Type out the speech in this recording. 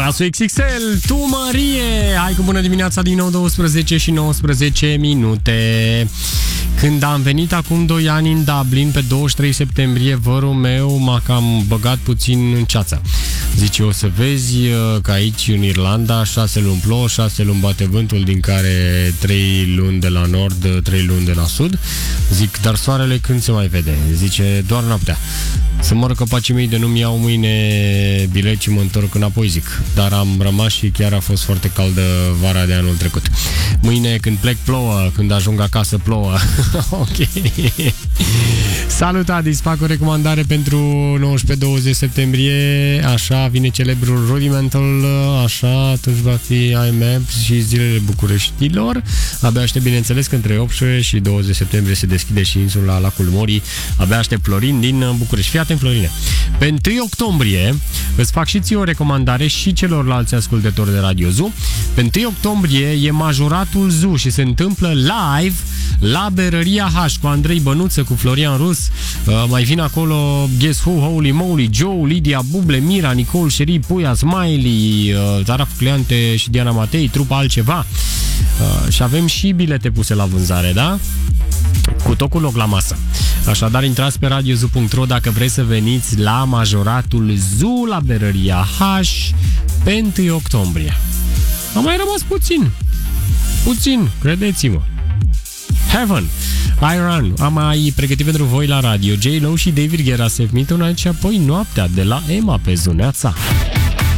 Iasu XXL, tu Marie. Hai cu bună dimineața din nou, 12 și 19 minute. Când am venit acum 2 ani în Dublin, pe 23 septembrie, vărul meu m-a cam băgat puțin în ceață. Zice, o să vezi că aici în Irlanda 6 luni plouă, 6 luni bate vântul, din care 3 luni de la nord, 3 luni de la sud. Zic, dar soarele când se mai vede? Zice, doar noaptea. Să mor căpacii mei de nu-mi iau mâine bilet și mă întorc înapoi, zic. Dar am rămas și chiar a fost foarte caldă vara de anul trecut. Mâine când plec plouă, când ajung acasă plouă. Ok. Salut, Adis, fac o recomandare pentru 19-20 septembrie. Așa vine celebrul Rudimental. Așa, atunci va fi IMAP și zilele Bucureștilor. Abia aștept, bineînțeles, că între 18 și 20 septembrie se deschide și insula Lacul Morii. Abia aștept, Florin din București. Fii atent, Florine. Pe 1 octombrie îți fac și ție o recomandare și celorlalți ascultători de Radio Zoo. Pe 1 octombrie e majoratul Zoo și se întâmplă live la Berăria H cu Andrei Bănuță, cu Florian Rus. Mai vin acolo Guess Who, Holy Moly, Joe, Lidia Buble, Mira, Nicole Șeri, Puia, Smiley, Tara Fucleante și Diana Matei, trupa Altceva. Și avem și bilete puse la vânzare, da? Cu tot cu loc la masă. Așadar, intrați pe radiozoo.ro dacă vreți să veniți la majoratul Zoo la Berăria H pe 1 octombrie. A mai rămas puțin, credeți-mă. Heaven, Iron, am mai pregătit pentru voi la radio J-Lo și David Guerra, Save Me Tonight și apoi Noaptea de la Emma pe Zuneața.